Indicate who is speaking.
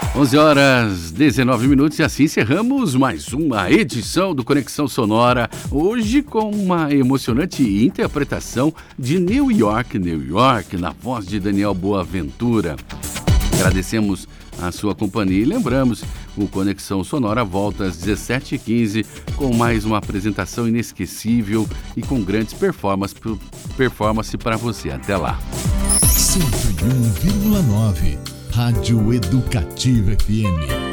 Speaker 1: 11 horas 19 minutos e assim encerramos mais uma edição do Conexão Sonora, hoje com uma emocionante interpretação de New York, New York, na voz de Daniel Boaventura. Agradecemos a sua companhia e lembramos, o Conexão Sonora volta às 17h15 com mais uma apresentação inesquecível e com grandes performance para você. Até lá.
Speaker 2: 101,9 Rádio Educativa FM.